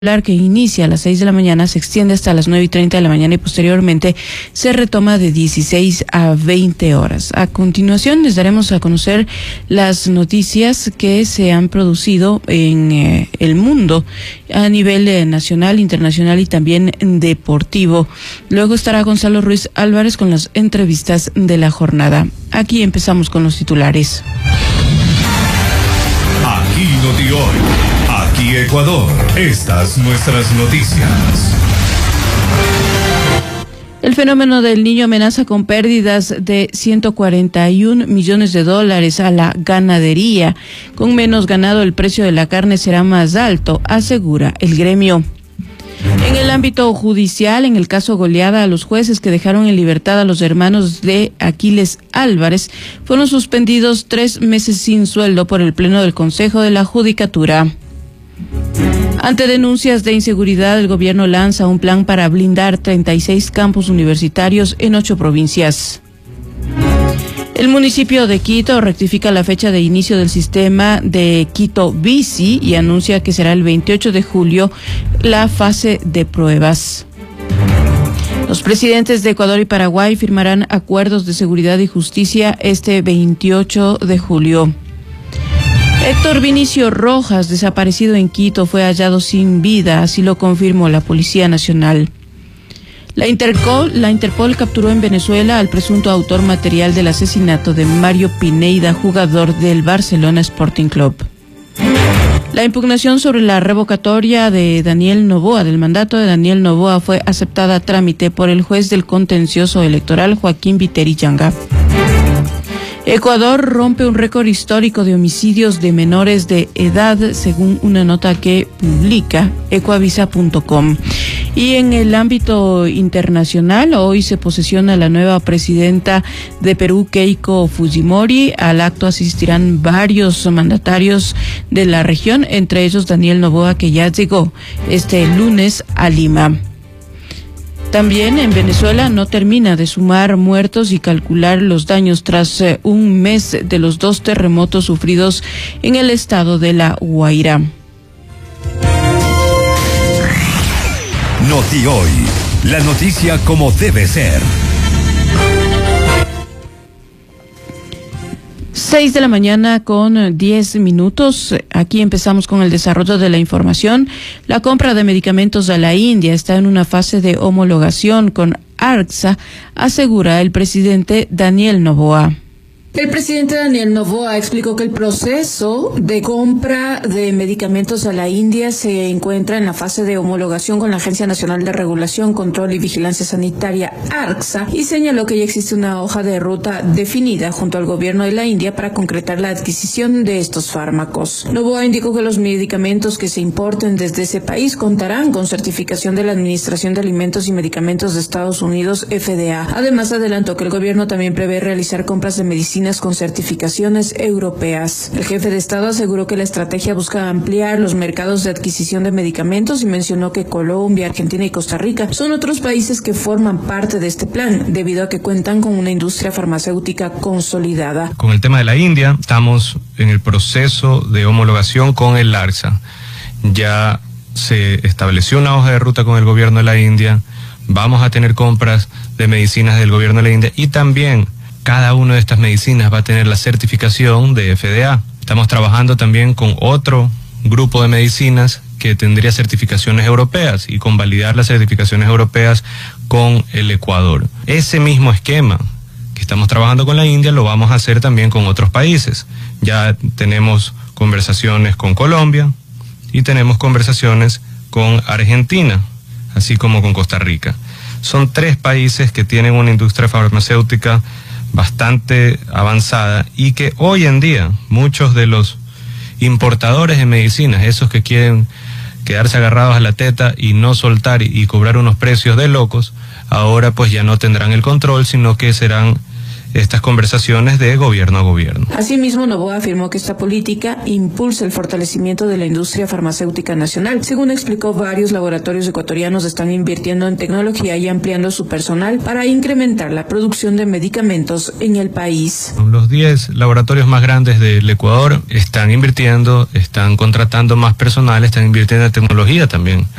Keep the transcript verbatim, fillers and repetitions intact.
que inicia a las seis de la mañana se extiende hasta las nueve y treinta de la mañana y posteriormente se retoma de dieciséis a veinte horas. A continuación les daremos a conocer las noticias que se han producido en eh, el mundo a nivel eh, nacional, internacional y también deportivo. Luego estará Gonzalo Ruiz Álvarez con las entrevistas de la jornada. Aquí empezamos con los titulares. Aquí Noti Hoy. Aquí Ecuador, estas nuestras noticias. El fenómeno del Niño amenaza con pérdidas de ciento cuarenta y un millones de dólares a la ganadería. Con menos ganado, el precio de la carne será más alto, asegura el gremio. En el ámbito judicial, en el caso Goleada, los jueces que dejaron en libertad a los hermanos de Aquiles Álvarez fueron suspendidos tres meses sin sueldo por el Pleno del Consejo de la Judicatura. Ante denuncias de inseguridad, el gobierno lanza un plan para blindar treinta y seis campus universitarios en ocho provincias. El municipio de Quito rectifica la fecha de inicio del sistema de Quito Bici y anuncia que será el veintiocho de julio la fase de pruebas. Los presidentes de Ecuador y Paraguay firmarán acuerdos de seguridad y justicia este veintiocho de julio. Héctor Vinicio Rojas, desaparecido en Quito, fue hallado sin vida, así lo confirmó la Policía Nacional. La Interpol, la Interpol capturó en Venezuela al presunto autor material del asesinato de Mario Pineda, jugador del Barcelona Sporting Club. La impugnación sobre la revocatoria de Daniel Noboa, del mandato de Daniel Noboa, fue aceptada a trámite por el juez del contencioso electoral Joaquín Viteri Yanga. Ecuador rompe un récord histórico de homicidios de menores de edad, según una nota que publica ecuavisa punto com. Y en el ámbito internacional, hoy se posesiona la nueva presidenta de Perú, Keiko Fujimori. Al acto asistirán varios mandatarios de la región, entre ellos Daniel Noboa, que ya llegó este lunes a Lima. También en Venezuela no termina de sumar muertos y calcular los daños tras eh, un mes de los dos terremotos sufridos en el estado de La Guaira. Noti Hoy, la noticia como debe ser. Seis de la mañana con diez minutos. Aquí empezamos con el desarrollo de la información. La compra de medicamentos a la India está en una fase de homologación con ARCSA, asegura el presidente Daniel Noboa. El presidente Daniel Noboa explicó que el proceso de compra de medicamentos a la India se encuentra en la fase de homologación con la Agencia Nacional de Regulación, Control y Vigilancia Sanitaria, ARCSA, y señaló que ya existe una hoja de ruta definida junto al gobierno de la India para concretar la adquisición de estos fármacos. Noboa indicó que los medicamentos que se importen desde ese país contarán con certificación de la Administración de Alimentos y Medicamentos de Estados Unidos, F D A. Además, adelantó que el gobierno también prevé realizar compras de medicinas con certificaciones europeas. El jefe de Estado aseguró que la estrategia busca ampliar los mercados de adquisición de medicamentos y mencionó que Colombia, Argentina y Costa Rica son otros países que forman parte de este plan, debido a que cuentan con una industria farmacéutica consolidada. Con el tema de la India, estamos en el proceso de homologación con el ARCSA. Ya se estableció una hoja de ruta con el gobierno de la India, vamos a tener compras de medicinas del gobierno de la India y también cada una de estas medicinas va a tener la certificación de F D A. Estamos trabajando también con otro grupo de medicinas que tendría certificaciones europeas y con validar las certificaciones europeas con el Ecuador. Ese mismo esquema que estamos trabajando con la India lo vamos a hacer también con otros países. Ya tenemos conversaciones con Colombia y tenemos conversaciones con Argentina, así como con Costa Rica. Son tres países que tienen una industria farmacéutica bastante avanzada y que hoy en día muchos de los importadores de medicinas, esos que quieren quedarse agarrados a la teta y no soltar y, y cobrar unos precios de locos, ahora pues ya no tendrán el control, sino que serán estas conversaciones de gobierno a gobierno. Asimismo, Noboa afirmó que esta política impulsa el fortalecimiento de la industria farmacéutica nacional. Según explicó, varios laboratorios ecuatorianos están invirtiendo en tecnología y ampliando su personal para incrementar la producción de medicamentos en el país. Los diez laboratorios más grandes del Ecuador están invirtiendo, están contratando más personal, están invirtiendo en tecnología también.